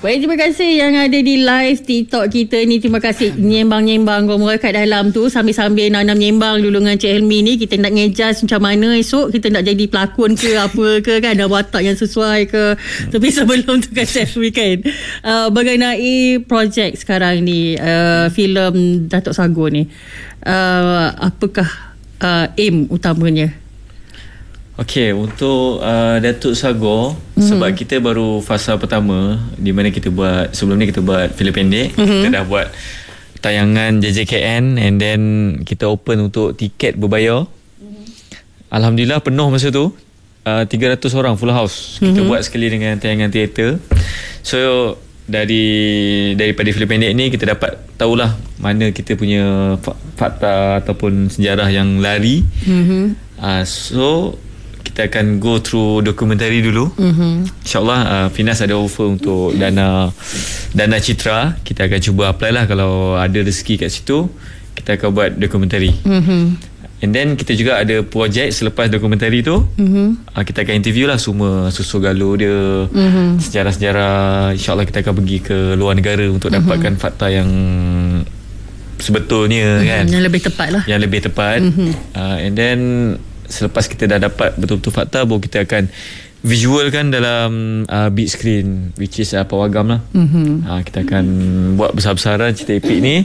Baik, terima kasih yang ada di live TikTok kita ni. Terima kasih nyembang-nyembang korang kat dalam tu. Sambil-sambil nak nyembang dulu dengan Cik Helmi ni. Kita nak ngejas macam mana esok kita nak jadi pelakon ke apa ke kan. Ada watak yang sesuai ke. Tapi sebelum tu kan Chef Weekend, mengenai projek sekarang ni, filem Datuk Sagor ni, apakah aim utamanya? Okey, untuk Datuk Sagor, sebab kita baru fasa pertama di mana kita buat, sebelum ni kita buat filem pendek, kita dah buat tayangan JJKN, and then kita open untuk tiket berbayar. Alhamdulillah penuh masa tu, 300 orang full house. Kita buat sekali dengan tayangan teater. So daripada filem pendek ni kita dapat tahulah mana kita punya fakta ataupun sejarah yang lari. So kita akan go through dokumentari dulu. InsyaAllah Finas ada offer untuk dana citra. Kita akan cuba apply lah. Kalau ada rezeki kat situ, kita akan buat dokumentari. And then kita juga ada projek selepas dokumentari tu. Kita akan interview lah semua susu galuh dia, sejarah-sejarah. InsyaAllah kita akan pergi ke luar negara untuk dapatkan fakta yang sebetulnya kan, yang lebih tepat lah, yang lebih tepat. And then selepas kita dah dapat betul-betul fakta, baru kita akan visualkan dalam big screen, which is pawagam lah. Kita akan buat besar-besaran cerita epik ni,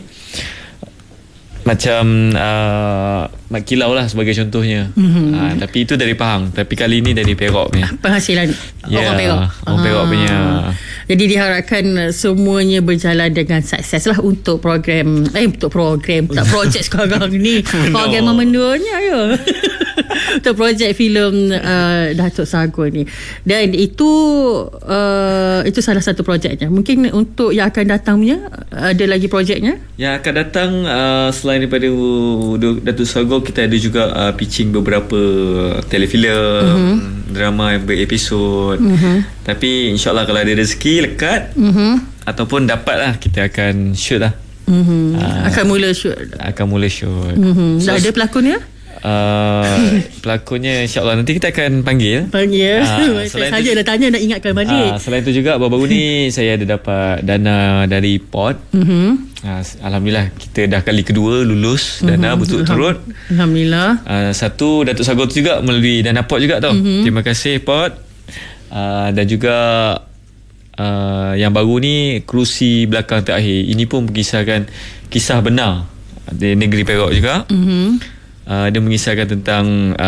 macam Mat Kilau lah sebagai contohnya. Tapi itu dari Pahang, tapi kali ni dari Perak punya penghasilan orang Perak. Orang Perak punya. Jadi diharapkan semuanya berjalan dengan sukses lah untuk program tak projek sekarang ni. Program menuanya ya. Untuk projek filem Datuk Sagor ni. Dan itu salah satu projeknya. Mungkin untuk yang akan datang punya, ada lagi projeknya? Yang akan datang selain daripada Datuk Sagor, kita ada juga pitching beberapa telefilm, drama yang berepisod. Tapi insyaAllah kalau ada rezeki lekat ataupun dapat lah, kita akan shoot lah. Akan mula shoot. So, ada pelakonnya? Pelakonnya insyaAllah nanti kita akan panggil. Saja dah tanya, nak ingatkan balik. Selain itu juga baru-baru ni saya ada dapat dana dari POT. Alhamdulillah kita dah kali kedua lulus dana berturut-turut. Alhamdulillah. Satu Datuk Sagor tu juga melalui dana POT juga tau. Terima kasih POT. Dan juga yang baru ni Kerusi Belakang Terakhir. Ini pun mengisahkan kisah benar di negeri Perak juga. Dia mengisahkan tentang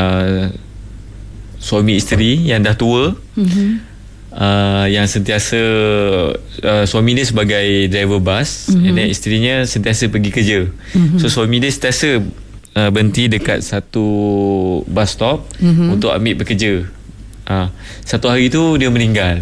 suami isteri yang dah tua, yang sentiasa suami dia sebagai driver bas, and then isterinya sentiasa pergi kerja. So suami dia sentiasa berhenti dekat satu bus stop untuk ambil bekerja. Satu hari tu dia meninggal.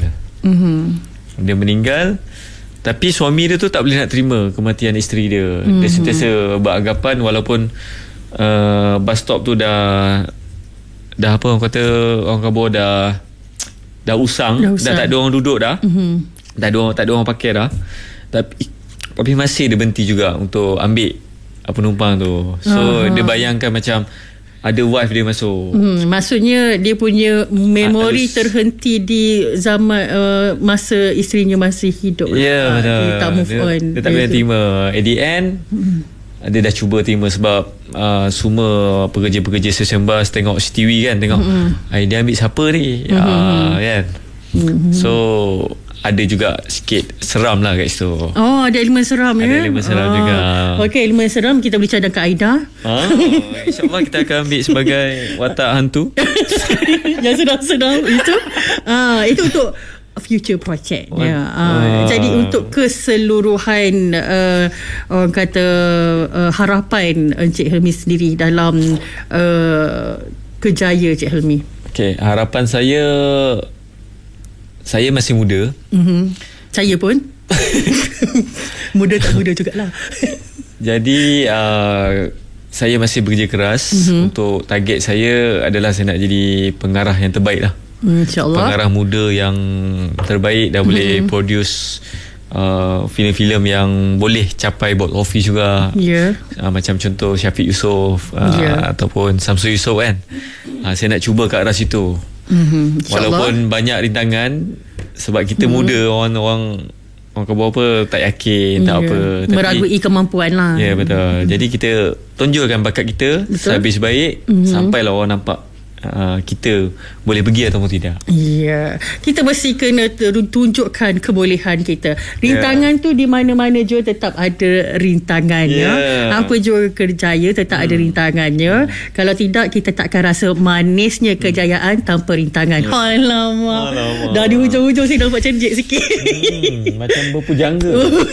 Tapi suami dia tu tak boleh nak terima kematian isteri dia. Dia sentiasa beranggapan walaupun bus stop tu dah apa orang kata, orang kabur dah usang, dah tak ada orang duduk dah. Tak ada orang pakai dah. Tapi masih dia berhenti juga untuk ambil penumpang tu. So dia bayangkan macam ada wife dia masuk. Maksudnya dia punya memori terhenti di zaman masa isterinya masih hidup. Betul. Dia tak move on. Dia tak boleh terima. At the end dia dah cuba terima sebab semua pekerja-pekerja stesen bas tengok CCTV kan, tengok dia ambil siapa ni, kan. So ada juga sikit seram lah kat situ. Ada elemen seram ya. Ada elemen seram juga. Okey, elemen seram kita boleh cadangkan Aida. InsyaAllah kita akan ambil sebagai watak hantu. Yang sedang-sedang itu untuk future project. Jadi untuk keseluruhan orang kata harapan Encik Helmi sendiri dalam kejaya Encik Helmi. Okey, harapan saya masih muda. Saya pun muda tak muda jugalah. Jadi saya masih bekerja keras. Untuk target saya adalah saya nak jadi pengarah yang terbaik lah. InsyaAllah. Pengarah muda yang terbaik, dah boleh produce filem-filem yang boleh capai box office juga. Macam contoh Syafiq Yusof ataupun Samsul Yusof kan. Saya nak cuba ke arah situ. Walaupun banyak rintangan, sebab kita muda, orang orang kau buat apa tak yakin, tak apa. Tapi, meragui kemampuan lah. Ya, betul. Jadi kita tonjolkan bakat kita sehabis baik, sampailah orang nampak kita boleh pergi ataupun tidak. Ya, kita mesti kena tunjukkan kebolehan kita. Rintangan tu di mana-mana juga tetap ada rintangannya. Apa juga kerjaya tetap ada rintangannya. Kalau tidak, kita takkan rasa manisnya kejayaan tanpa rintangan. Alamak. Dah di hujung-hujung saya nampak cenjik sikit. Macam berpujangga.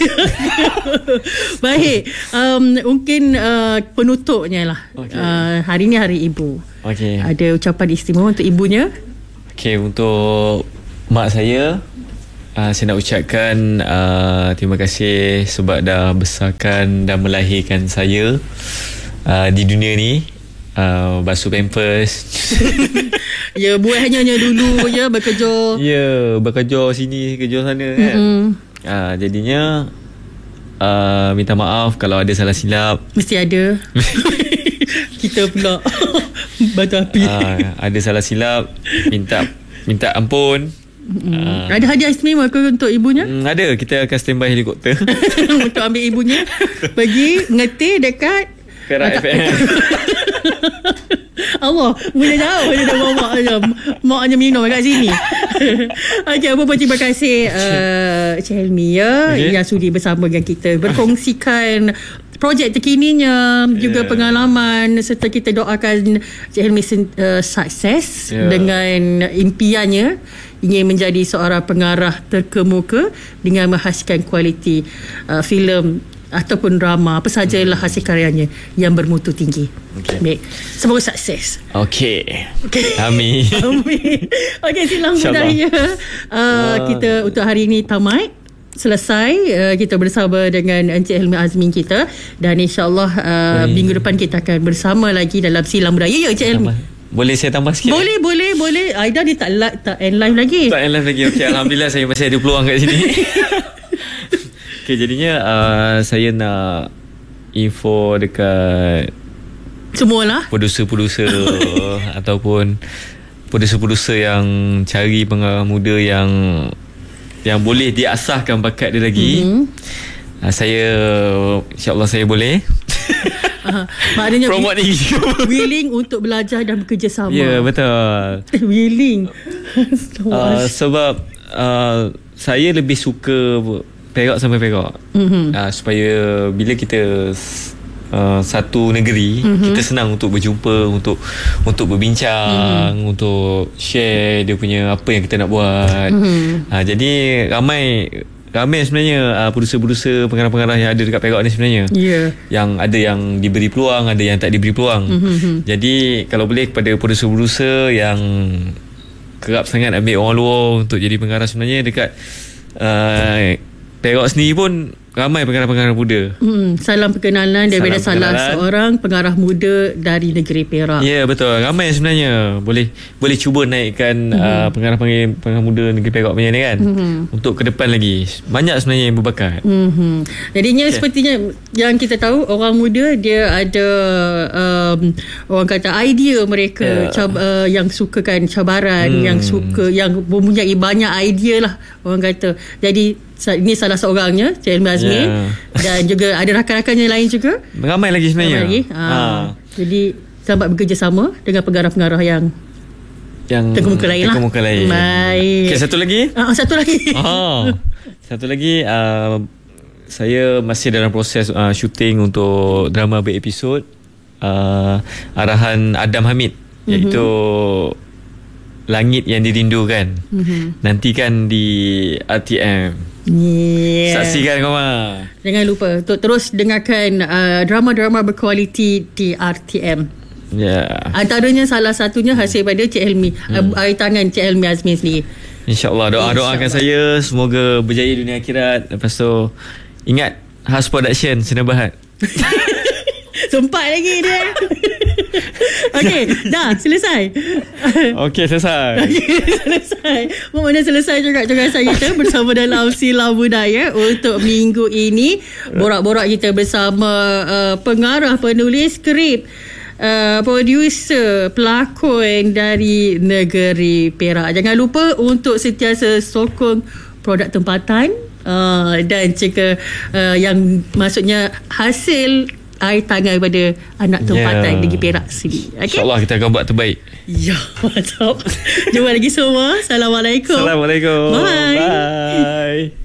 Baik, mungkin penutupnya lah. Hari ni Hari Ibu. Ada ucapan istimewa untuk ibunya? Untuk mak saya, saya nak ucapkan terima kasih sebab dah besarkan dan melahirkan saya di dunia ni. Basuh pampers. Ya, buahnya dulu ya, bekerja. Ya, bekerja sini, kerja sana kan. Jadinya minta maaf kalau ada salah silap. Mesti ada. Kita pula batu api. Ada salah silap, minta ampun. Ada hadiah istimewa ke untuk ibunya? Ada, kita akan standby helikopter untuk ambil ibunya pergi ngetir dekat Perak FM. Allah, boleh jauh dia dah bawa mak je. Mak hanya minum kat sini. Okey, apa pun terima kasih Cik Helmi yang sudi bersama dengan kita berkongsikan projek terkininya, juga pengalaman, serta kita doakan Cik Helmi sukses dengan impiannya ingin menjadi seorang pengarah terkemuka dengan menghasilkan kualiti filem ataupun drama, apa sajalah hasil karyanya yang bermutu tinggi. Baik, semoga sukses. Amin. Okey, silang budaya kita untuk hari ini tamat. Selesai kita bersama dengan Encik Helmi Azmin kita, dan insyaAllah minggu depan kita akan bersama lagi dalam Silang Budaya. Ya, Encik Helmi, boleh saya tambah sikit? Boleh. Aida dia tak end live lagi. Okey, Alhamdulillah saya masih ada peluang kat sini. Jadinya saya nak info dekat semualah produser-produser ataupun produser-produser yang cari pengarah muda yang boleh diasahkan bakat dia lagi. Saya, insyaAllah saya boleh. Maknanya promote ni willing untuk belajar dan bekerjasama. Ya, betul. Willing. Sebab saya lebih suka Perak sampai Perak. Supaya bila kita satu negeri, kita senang untuk berjumpa, untuk berbincang, untuk share dia punya apa yang kita nak buat. Jadi ramai sebenarnya produser-produser, pengarah-pengarah yang ada dekat Perak ni sebenarnya. Yang ada yang diberi peluang, ada yang tak diberi peluang. Jadi kalau boleh kepada produser-produser yang kerap sangat ambil orang luar untuk jadi pengarah, sebenarnya dekat Perak sendiri pun ramai pengarah-pengarah muda. Salam perkenalan daripada salah seorang pengarah muda dari negeri Perak. Ya, betul. Ramai sebenarnya. Boleh cuba naikkan pengarah muda negeri Perak punya ni kan. Untuk ke depan lagi. Banyak sebenarnya yang berbakat. Jadinya sepertinya yang kita tahu, orang muda dia ada orang kata idea mereka, yang sukakan cabaran, yang mempunyai banyak idea lah orang kata. Jadi ini salah seorangnya, Cik Helmi Azmin, dan juga ada rakan-rakannya lain juga. Ramai lagi sebenarnya. Jadi selamat bekerjasama dengan pengarah-pengarah yang terkemuka lain lah. Baik. Okay, satu lagi. Satu lagi. Saya masih dalam proses syuting untuk drama berepisod arahan Adam Hamid, iaitu Langit yang Dirindukan. Nantikan di RTM. Saksikan korang. Jangan lupa untuk terus dengarkan drama-drama berkualiti di RTM. Antaranya salah satunya hasil pada Cik Helmi, air tangan Cik Helmi Azmin sendiri. InsyaAllah. Doakan saya semoga berjaya dunia akhirat. Lepas tu ingat Has Production Sdn Bhd. Sempat lagi dia. Okey, dah selesai. Okey, selesai. Mana selesai juga saya kita bersama dalam Silang Budaya untuk minggu ini. Borak-borak kita bersama pengarah, penulis skrip, produser, pelakon dari negeri Perak. Jangan lupa untuk sentiasa sokong produk tempatan Dan jika yang maksudnya hasil air tangan daripada anak tempatan Negeri Perak sendiri. Okay? InsyaAllah kita akan buat terbaik. Ya, mantap. Jumpa lagi semua. Assalamualaikum. Assalamualaikum. Bye. Bye.